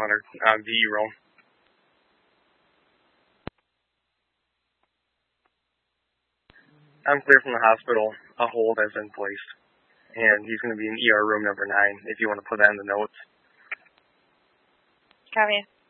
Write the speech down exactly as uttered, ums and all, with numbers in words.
hundred, uh, V E Rome. I'm clear from the hospital. A hold has been placed. And he's going to be in E R room number nine, if you want to put that in the notes. Copy.